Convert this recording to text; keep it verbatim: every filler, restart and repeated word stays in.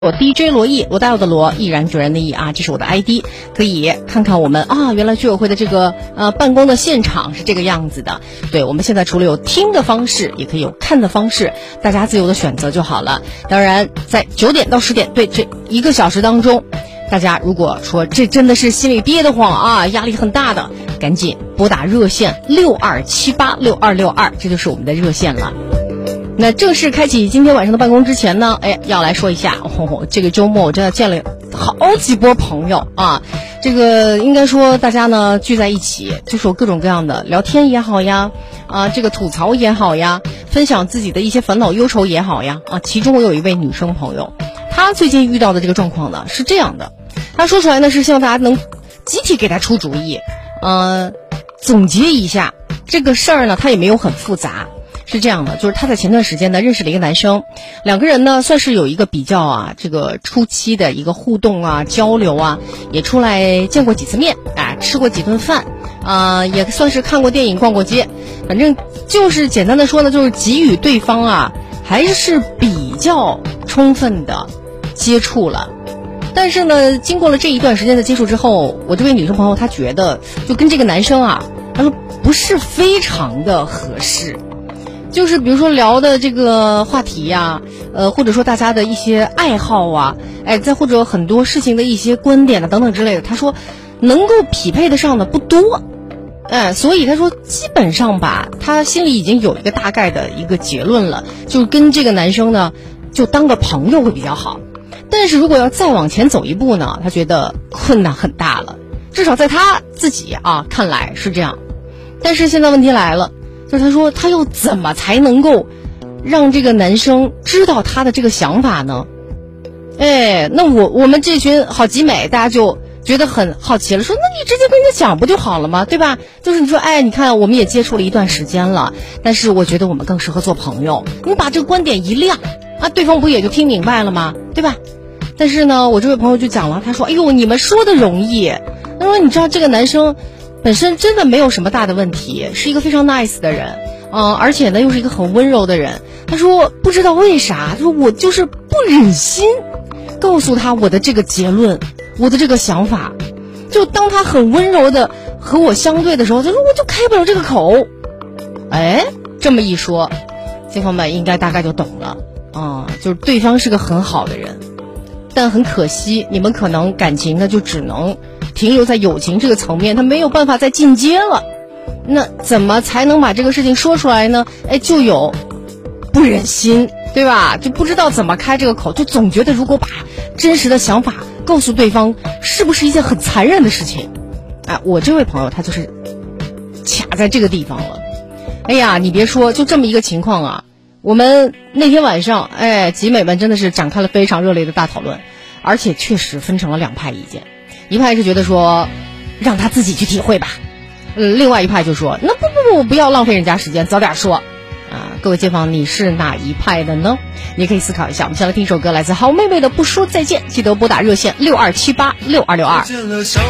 我 D J 罗毅，罗大佑的罗，毅然决然的毅啊，这是我的 I D， 可以看看我们啊，原来居委会的这个呃办公的现场是这个样子的。对，我们现在除了有听的方式，也可以有看的方式，大家自由的选择就好了。当然，在九点到十点，对这一个小时当中，大家如果说这真的是心里憋得慌啊，压力很大的，赶紧拨打热线六二七八六二六二，这就是我们的热线了。那正式开启今天晚上的办公之前呢，哎，要来说一下，哦，这个周末我真的见了好几波朋友啊。这个应该说大家呢聚在一起，就是有各种各样的聊天也好呀，啊，这个吐槽也好呀，分享自己的一些烦恼忧愁也好呀，啊，其中我有一位女生朋友，她最近遇到的这个状况呢是这样的，她说出来呢是希望大家能集体给她出主意，呃，总结一下这个事儿呢，它也没有很复杂。是这样的，就是他在前段时间呢认识了一个男生，两个人呢算是有一个比较啊这个初期的一个互动啊交流啊，也出来见过几次面啊，吃过几顿饭啊、呃，也算是看过电影逛过街，反正就是简单的说呢，就是给予对方啊还是比较充分的接触了。但是呢，经过了这一段时间的接触之后，我这位女生朋友她觉得就跟这个男生啊，她说不是非常的合适。就是比如说聊的这个话题呀、啊，呃，或者说大家的一些爱好啊，哎，再或者很多事情的一些观点啊等等之类的，他说能够匹配得上的不多，哎，所以他说基本上吧，他心里已经有一个大概的一个结论了，就跟这个男生呢就当个朋友会比较好。但是如果要再往前走一步呢，他觉得困难很大了，至少在他自己啊看来是这样。但是现在问题来了。就是他说他又怎么才能够让这个男生知道他的这个想法呢？哎，那我我们这群好集美大家就觉得很好奇了，说那你直接跟人家讲不就好了吗？对吧？就是你说哎，你看我们也接触了一段时间了，但是我觉得我们更适合做朋友，你把这个观点一亮啊，对方不也就听明白了吗？对吧？但是呢，我这位朋友就讲了，他说哎呦，你们说的容易，他说你知道这个男生本身真的没有什么大的问题，是一个非常 nice 的人，嗯、呃，而且呢又是一个很温柔的人。他说不知道为啥，他说我就是不忍心告诉他我的这个结论，我的这个想法。就当他很温柔的和我相对的时候，他说我就开不了这个口。哎，这么一说，亲朋们应该大概就懂了啊、嗯，就是对方是个很好的人，但很可惜，你们可能感情呢就只能停留在友情这个层面，他没有办法再进阶了。那怎么才能把这个事情说出来呢？哎，就有不忍心，对吧？就不知道怎么开这个口，就总觉得如果把真实的想法告诉对方，是不是一件很残忍的事情？啊，我这位朋友他就是卡在这个地方了。哎呀，你别说，就这么一个情况啊，我们那天晚上，哎，集美们真的是展开了非常热烈的大讨论，而且确实分成了两派意见。一派是觉得说让他自己去体会吧，嗯，另外一派就说那不不不不要浪费人家时间，早点说啊！各位街坊，你是哪一派的呢？你可以思考一下。我们先来听一首歌，来自好妹妹的《不说再见》，记得拨打热线六二七八六二六二。